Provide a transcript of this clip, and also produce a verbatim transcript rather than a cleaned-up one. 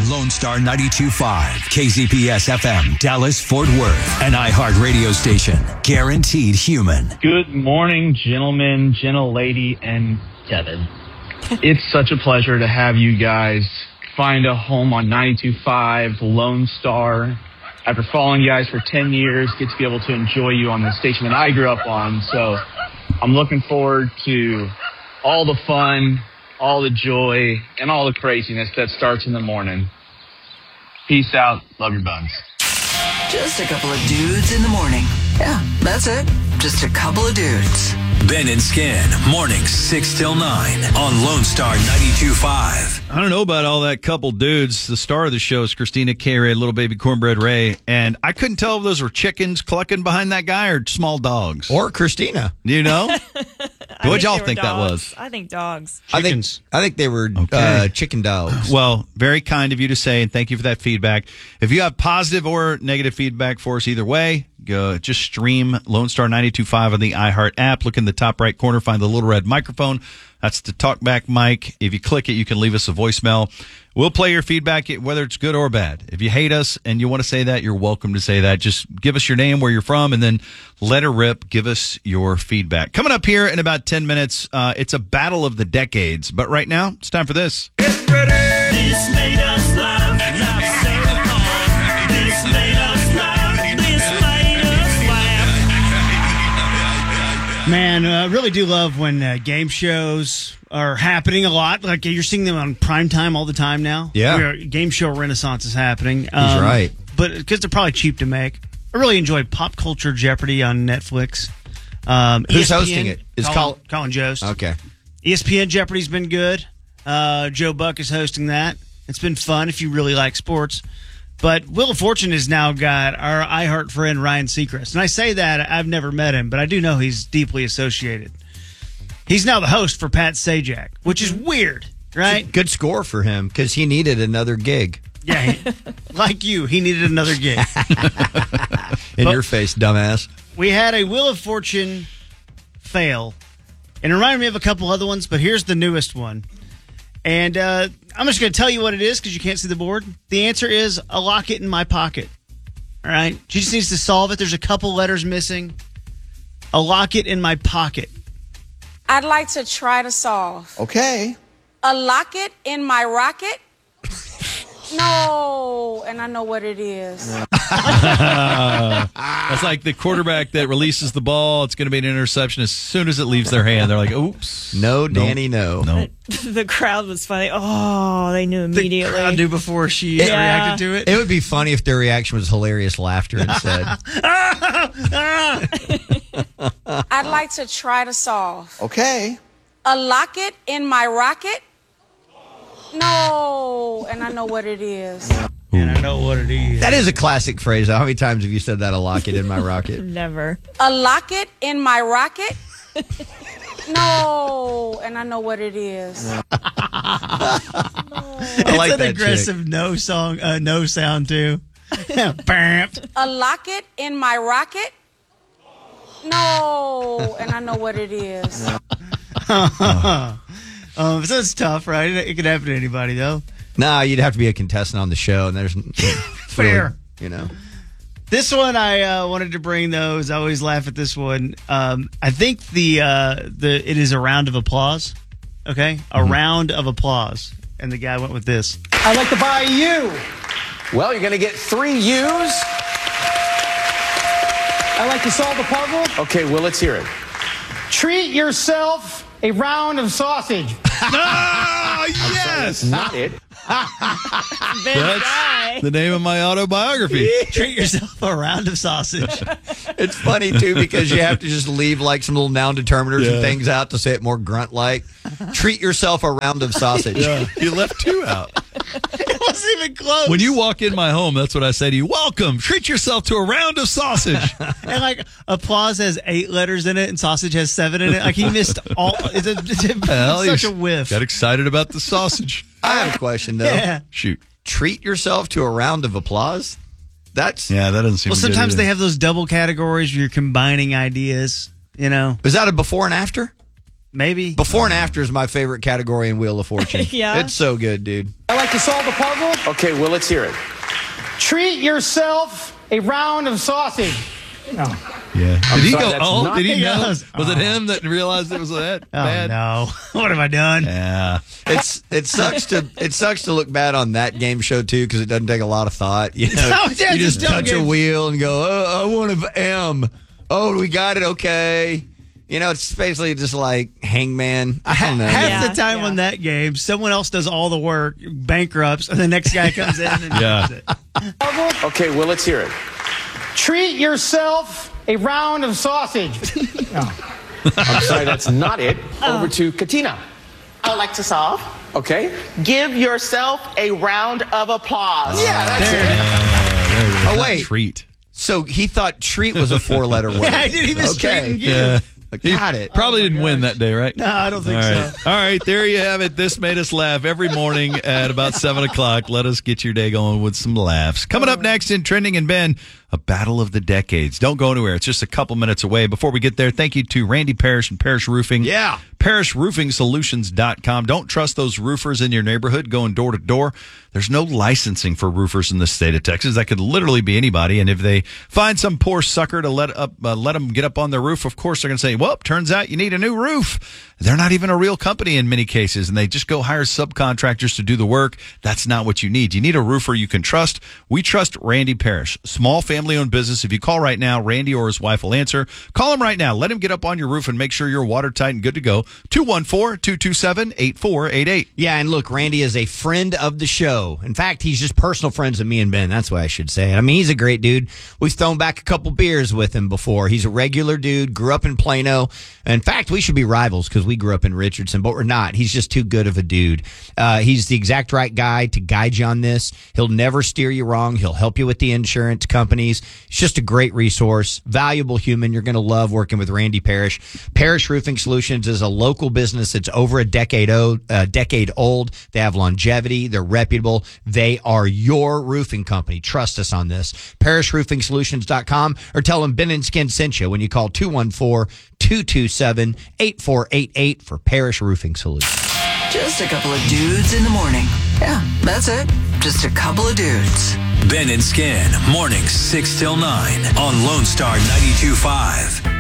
on Lone Star ninety-two point five, K Z P S F M, Dallas, Fort Worth, an iHeart radio station. Guaranteed human. Good morning, gentlemen, gentle lady, and Kevin. It's such a pleasure to have you guys find a home on ninety-two point five Lone Star. After following you guys for ten years, get to be able to enjoy you on the station that I grew up on. So I'm looking forward to all the fun, all the joy, and all the craziness that starts in the morning. Peace out. Love your buns. Just a couple of dudes in the morning. Yeah, that's it. Just a couple of dudes. Ben and Skin, mornings six till nine on Lone Star ninety-two point five. I don't know about all that couple dudes. The star of the show is Christina K. Ray, little baby Cornbread Ray, and I couldn't tell if those were chickens clucking behind that guy or small dogs. Or Christina. Do you know? What'd y'all think think that was? I think dogs. Chickens. I think, I think they were Okay. uh, chicken dogs. Well, very kind of you to say, and thank you for that feedback. If you have positive or negative feedback for us either way, go just stream Lone Star ninety-two point five on the iHeart app. Look in the top right corner, find the little red microphone. That's the talkback mic. If you click it, you can leave us a voicemail. We'll play your feedback, whether it's good or bad. If you hate us and you want to say that, you're welcome to say that. Just give us your name, where you're from, and then let her rip. Give us your feedback. Coming up here in about ten minutes, uh, it's a battle of the decades. But right now, it's time for this. Get ready. This made us laugh, laugh so hard. This made us laugh, this made us laugh. Man, I uh, really do love when uh, game shows are happening a lot. Like, you're seeing them on prime time all the time now. Yeah. We are, game show renaissance is happening. He's um, right. But because they're probably cheap to make. I really enjoy Pop Culture Jeopardy on Netflix. Um, Who's E S P N, hosting it? Is Colin, Col- Colin Jost. Okay. E S P N Jeopardy's been good. Uh, Joe Buck is hosting that. It's been fun if you really like sports. But Wheel of Fortune has now got our iHeart friend Ryan Seacrest. And I say that, I've never met him, but I do know he's deeply associated. He's now the host for Pat Sajak, which is weird, right? Good score for him because he needed another gig. Yeah, he, like you, he needed another gig. In But- your face, dumbass. We had a Wheel of Fortune fail, and it reminded me of a couple other ones, but here's the newest one. And uh, I'm just going to tell you what it is because you can't see the board. The answer is a locket in my pocket. All right? She just needs to solve it. There's a couple letters missing. A locket in my pocket. I'd like to try to solve. Okay. A locket in my rocket? No, and I know what it is. That's like the quarterback that releases the ball. It's going to be an interception as soon as it leaves their hand. They're like, oops. No, Danny, no. No. The crowd was funny. Oh, they knew immediately. The crowd knew before she Yeah. reacted to it. It would be funny if their reaction was hilarious laughter instead. I'd like to try to solve. Okay. A locket in my rocket? No, and I know what it is. And I know what it is. That is a classic phrase. How many times have you said that? A locket in my rocket? Never. A locket in my rocket? No, and I know what it is. I It's like an that aggressive no song, uh, no sound too. Bam. A locket in my rocket? No, and I know what it is. um, so it's tough, right? It, it could happen to anybody, though. Nah, you'd have to be a contestant on the show, and there's Fair. You know. This one I uh, wanted to bring, though, is I always laugh at this one. Um, I think the uh, the it is a round of applause. Okay, a Mm-hmm. round of applause, and the guy went with this. I'd like to buy you. Well, you're going to get three U's. I'd like to solve the puzzle. Okay, well, let's hear it. Treat yourself a round of sausage. Ah, yes! That's not it. That's the name of my autobiography. Treat yourself a round of sausage. It's funny, too, because you have to just leave like some little noun determiners Yeah. and things out to say it more grunt-like. Treat yourself a round of sausage. Yeah, you left two out. It wasn't even close. When you walk in my home, that's what I say to you. Welcome. Treat yourself to a round of sausage. And like applause has eight letters in it, and sausage has seven in it. Like he missed all. It's, a, it's a, Hell, such you a whiff. Got excited about the sausage. I have a question, though. Yeah. Shoot. Treat yourself to a round of applause? That's Yeah, that doesn't seem Well, good sometimes either. they have those double categories where you're combining ideas. You know. Was that a before and after? maybe. Before and after is my favorite category in Wheel of Fortune. Yeah. It's so good, dude. I like to solve the puzzle. Okay, well, let's hear it. Treat yourself a round of sausage. No. Yeah. I'm Did he sorry, go, that's oh, not- did he He know? goes, Was it oh. him that realized it was that Oh, bad? no. What have I done? Yeah. It's it sucks to it sucks to look bad on that game show too because it doesn't take a lot of thought. You know, Oh, yeah, you just just don't touch a get- wheel and go, oh, I want an M. Oh, we got it. Okay. You know, it's basically just like Hangman. I don't know. Half Yeah, the time yeah. on that game, someone else does all the work, bankrupts, and the next guy comes in and Yeah. does it. Puzzle. Okay, well, let's hear it. Treat yourself a round of sausage. No. I'm sorry, that's not it. Over to Katina. I would like to solve. Okay. Give yourself a round of applause. Yeah, that's There it. it is. There it is. Oh, Not wait. Treat. So he thought treat was a four letter word. Yeah, I didn't even straighten Okay. give. Yeah. Got it. Probably didn't win that day, right? No, I don't think All right. so. All right, there you have it. This made us laugh every morning at about seven o'clock. Let us get your day going with some laughs. Coming up next in Trending and Ben, a battle of the decades. Don't go anywhere. It's just a couple minutes away. Before we get there, thank you to Randy Parrish and Parrish Roofing. Yeah. Parrish Roofing Solutions dot com. Don't trust those roofers in your neighborhood going door to door. There's no licensing for roofers in the state of Texas. That could literally be anybody. And if they find some poor sucker to let up, uh, let them get up on their roof, of course they're going to say, well, turns out you need a new roof. They're not even a real company in many cases, and they just go hire subcontractors to do the work. That's not what you need. You need a roofer you can trust. We trust Randy Parrish, small family-owned business. If you call right now, Randy or his wife will answer. Call him right now. Let him get up on your roof and make sure you're watertight and good to go. two one four, two two seven, eight four eight eight. Yeah, and look, Randy is a friend of the show. In fact, he's just personal friends with me and Ben. That's why I should say it. I mean, he's a great dude. We've thrown back a couple beers with him before. He's a regular dude, grew up in Plano. In fact, we should be rivals because we grew up in Richardson, but we're not. He's just too good of a dude. Uh, he's the exact right guy to guide you on this. He'll never steer you wrong. He'll help you with the insurance companies. He's just a great resource, valuable human. You're going to love working with Randy Parrish. Parrish Roofing Solutions is a local business that's over a decade old. A decade old. They have longevity. They're reputable. They are your roofing company. Trust us on this. Parrish Roofing Solutions dot com or tell them Ben and Skin sent you when you call two one four, two two seven, eight four eight eight for Parrish Roofing Solutions. Just a couple of dudes in the morning. Yeah, that's it. Just a couple of dudes. Ben and Skin, mornings six till nine on Lone Star ninety-two point five.